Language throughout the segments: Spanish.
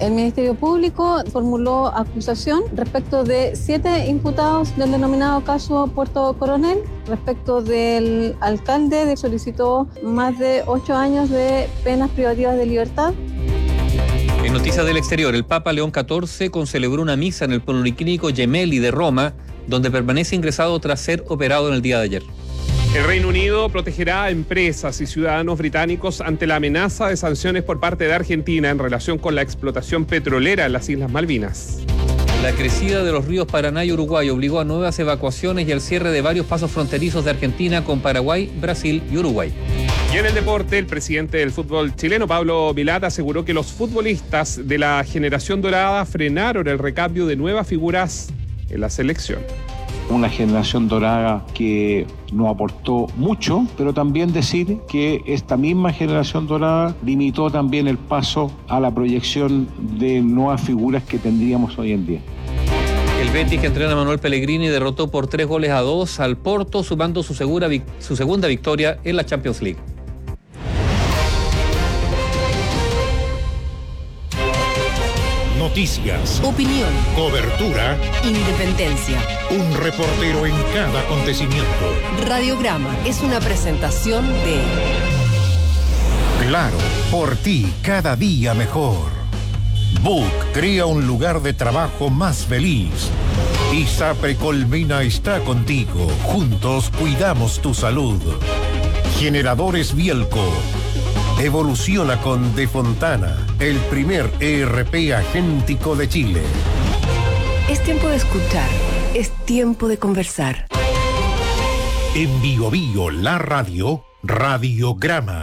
El Ministerio Público formuló acusación respecto de 7 imputados del denominado caso Puerto Coronel. Respecto del alcalde, solicitó más de 8 años de penas privativas de libertad. En noticias del exterior, el Papa León XIV concelebró una misa en el Policlínico Gemelli de Roma, donde permanece ingresado tras ser operado en el día de ayer. El Reino Unido protegerá a empresas y ciudadanos británicos ante la amenaza de sanciones por parte de Argentina en relación con la explotación petrolera en las Islas Malvinas. La crecida de los ríos Paraná y Uruguay obligó a nuevas evacuaciones y al cierre de varios pasos fronterizos de Argentina con Paraguay, Brasil y Uruguay. Y en el deporte, el presidente del fútbol chileno, Pablo Vilat, aseguró que los futbolistas de la generación dorada frenaron el recambio de nuevas figuras en la selección. Una generación dorada que nos aportó mucho, pero también decir que esta misma generación dorada limitó también el paso a la proyección de nuevas figuras que tendríamos hoy en día. El Betis, que entrena a Manuel Pellegrini, derrotó por 3-2 al Porto, sumando su segunda victoria en la Champions League. Noticias, opinión, cobertura, independencia. Un reportero en cada acontecimiento. Radiograma es una presentación de Claro, por ti cada día mejor. Book crea un lugar de trabajo más feliz. ISAPRE Colmena está contigo. Juntos cuidamos tu salud. Generadores Bielco. Evoluciona con De Fontana, el primer ERP agéntico de Chile. Es tiempo de escuchar, es tiempo de conversar. En Bio Bio, la radio, Radiograma.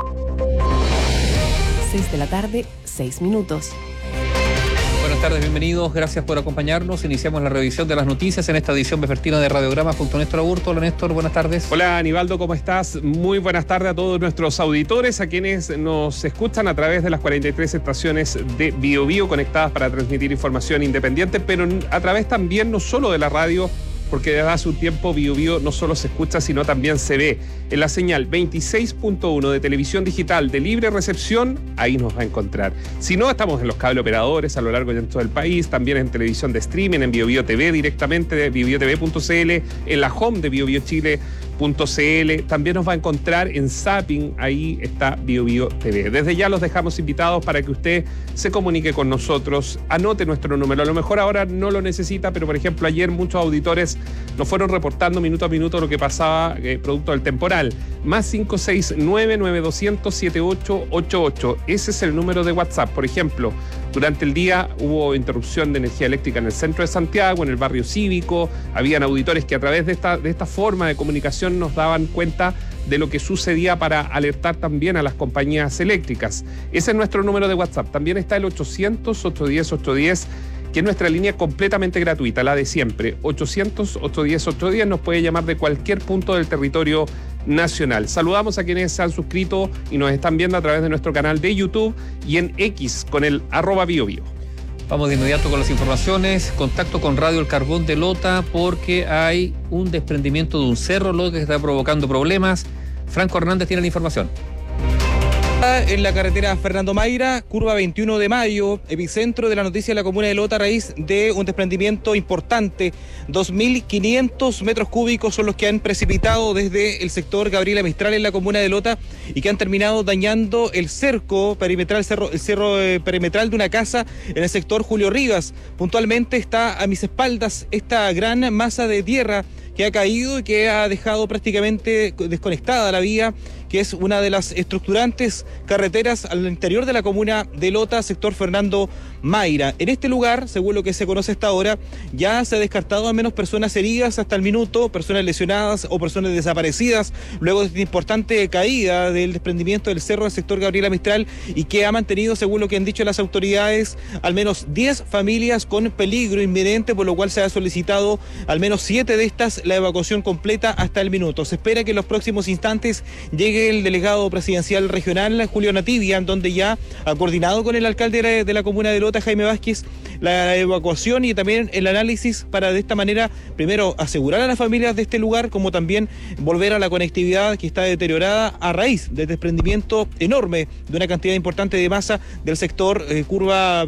6 de la tarde, 6 minutos. Buenas tardes, bienvenidos, gracias por acompañarnos. Iniciamos la revisión de las noticias en esta edición vespertina de Radiograma junto a Néstor Aburto. Hola Néstor, buenas tardes. Hola Aníbaldo, ¿cómo estás? Muy buenas tardes a todos nuestros auditores, a quienes nos escuchan a través de las 43 estaciones de Bio Bio conectadas para transmitir información independiente, pero a través también no solo de la radio, porque desde hace un tiempo Bio Bio no solo se escucha, sino también se ve. En la señal 26.1 de televisión digital de libre recepción, ahí nos va a encontrar. Si no, estamos en los cable operadores a lo largo y ancho del país, también en televisión de streaming, en Bio Bio TV directamente, de biobiotv.cl, en la home de BioBioChile.cl, también nos va a encontrar en Zapping, ahí está Bio Bio TV. Desde ya los dejamos invitados para que usted se comunique con nosotros, anote nuestro número. A lo mejor ahora no lo necesita, pero por ejemplo ayer muchos auditores nos fueron reportando minuto a minuto lo que pasaba producto del temporal. Más 569-9200-7888. Ese es el número de WhatsApp. Por ejemplo, durante el día hubo interrupción de energía eléctrica en el centro de Santiago, en el barrio cívico. Habían auditores que a través de esta forma de comunicación nos daban cuenta de lo que sucedía para alertar también a las compañías eléctricas. Ese es nuestro número de WhatsApp. También está el 800-810-810, que es nuestra línea completamente gratuita, la de siempre. 800-810-810, nos puede llamar de cualquier punto del territorio nacional. Saludamos a quienes se han suscrito y nos están viendo a través de nuestro canal de YouTube y en X con el @BioBio. Vamos de inmediato con las informaciones. Contacto con Radio El Carbón de Lota porque hay un desprendimiento de un cerro, lo que está provocando problemas. Franco Hernández tiene la información. En la carretera Fernando Mayra, curva 21 de mayo, epicentro de la noticia de la comuna de Lota a raíz de un desprendimiento importante. 2.500 metros cúbicos son los que han precipitado desde el sector Gabriela Mistral en la comuna de Lota y que han terminado dañando el cerco perimetral, el cerro perimetral de una casa en el sector Julio Rivas. Puntualmente está a mis espaldas esta gran masa de tierra que ha caído y que ha dejado prácticamente desconectada la vía, que es una de las estructurantes carreteras al interior de la comuna de Lota, sector Fernando Mayra. En este lugar, según lo que se conoce hasta ahora, ya se ha descartado al menos personas heridas hasta el minuto, personas lesionadas o personas desaparecidas, luego de esta importante caída del desprendimiento del cerro del sector Gabriela Mistral y que ha mantenido, según lo que han dicho las autoridades, al menos 10 familias con peligro inminente, por lo cual se ha solicitado al menos 7 de estas la evacuación completa hasta el minuto. Se espera que en los próximos instantes llegue el delegado presidencial regional, Julio Nativia, donde ya ha coordinado con el alcalde de la comuna de Lota, Jaime Vázquez, la evacuación y también el análisis para de esta manera, primero, asegurar a las familias de este lugar, como también volver a la conectividad que está deteriorada a raíz del desprendimiento enorme de una cantidad importante de masa del sector curva